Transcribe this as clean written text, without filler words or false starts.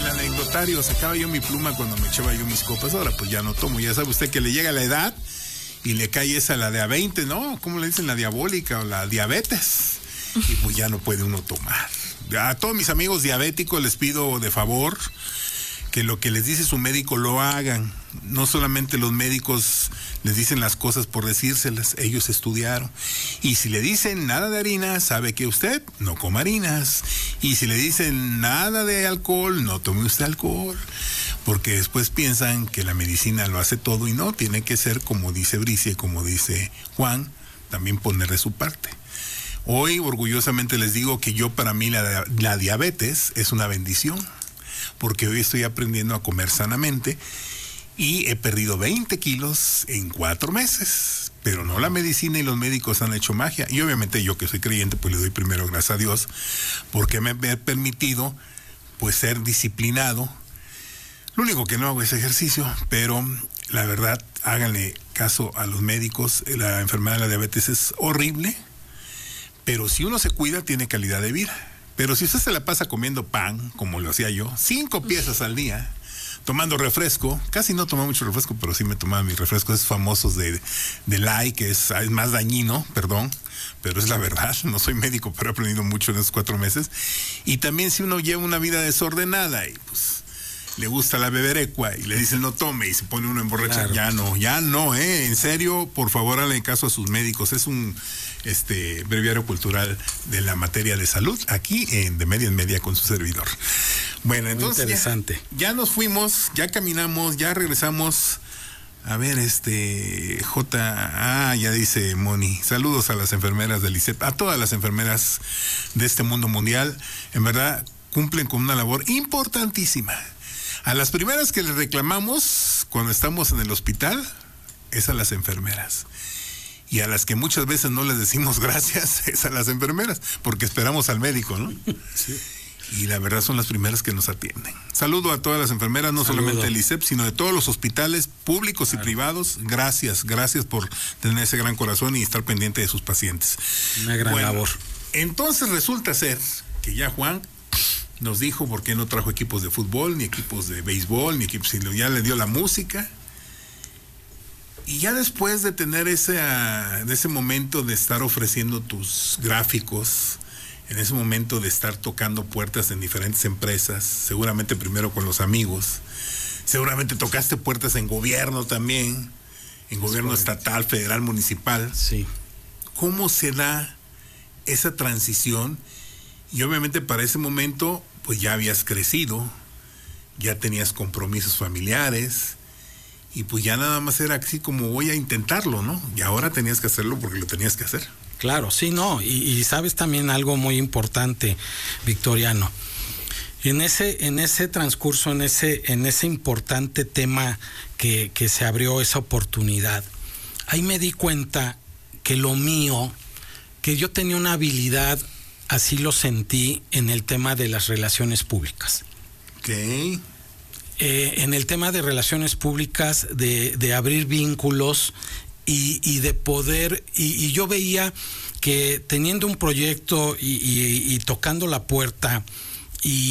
el anecdotario, sacaba yo mi pluma cuando me echaba yo mis copas. Ahora pues ya no tomo, ya sabe usted que le llega la edad y le cae esa la de A20, ¿no? ¿Cómo le dicen? La diabólica o la diabetes. Y pues ya no puede uno tomar. A todos mis amigos diabéticos les pido de favor que lo que les dice su médico lo hagan. No solamente los médicos les dicen las cosas por decírselas, ellos estudiaron. Y si le dicen nada de harina, sabe que usted no coma harinas. Y si le dicen nada de alcohol, no tome usted alcohol. Porque después piensan que la medicina lo hace todo y no, tiene que ser como dice Bricia y como dice Juan, también poner de su parte. Hoy orgullosamente les digo que para mí la diabetes es una bendición, porque hoy estoy aprendiendo a comer sanamente y he perdido 20 kilos en 4 meses, pero no la medicina y los médicos han hecho magia. Y obviamente yo que soy creyente, pues le doy primero gracias a Dios, porque me ha permitido pues ser disciplinado. Lo único que no hago es ejercicio, pero la verdad, háganle caso a los médicos. La enfermedad de la diabetes es horrible, pero si uno se cuida, tiene calidad de vida. Pero si usted se la pasa comiendo pan, como lo hacía yo, 5 piezas al día, tomando refresco, casi no tomaba mucho refresco, pero sí me tomaba mis refrescos esos famosos de Light, que es más dañino, perdón, pero es la verdad. No soy médico, pero he aprendido mucho en esos 4 meses. Y también si uno lleva una vida desordenada y pues le gusta la beberecua y le dicen no tome y se pone uno en borracha, claro. ya no, en serio, por favor háganle caso a sus médicos. Es un breviario cultural de la materia de salud aquí en De Media en Media con su servidor. Bueno, entonces interesante. Ya nos fuimos, ya caminamos, ya regresamos. A ver, ya dice Moni, saludos a las enfermeras del ICEP, a todas las enfermeras de este mundo mundial, en verdad cumplen con una labor importantísima. A las primeras que les reclamamos cuando estamos en el hospital es a las enfermeras. Y a las que muchas veces no les decimos gracias es a las enfermeras, porque esperamos al médico, ¿no? Sí. Y la verdad son las primeras que nos atienden. Saludo a todas las enfermeras, no solamente del ICEP, sino de todos los hospitales públicos y privados. Gracias por tener ese gran corazón y estar pendiente de sus pacientes. Una gran labor. Entonces resulta ser que ya Juan nos dijo por qué no trajo equipos de fútbol, ni equipos de béisbol, ni equipos, sino ya le dio la música. Y ya después de tener ese momento de estar ofreciendo tus gráficos, en ese momento de estar tocando puertas en diferentes empresas, seguramente primero con los amigos, seguramente tocaste puertas en gobierno también, en gobierno estatal, federal, municipal. Sí. ¿Cómo se da esa transición? Y obviamente para ese momento, pues ya habías crecido, ya tenías compromisos familiares, y pues ya nada más era así como voy a intentarlo, ¿no? Y ahora tenías que hacerlo porque lo tenías que hacer. Claro, sí, no, y sabes también algo muy importante, Victoriano. En ese transcurso, en ese importante tema que se abrió esa oportunidad, ahí me di cuenta que lo mío, que yo tenía una habilidad, así lo sentí, en el tema de las relaciones públicas. Okay. En el tema de relaciones públicas, de abrir vínculos y de poder, y yo veía que teniendo un proyecto y tocando la puerta y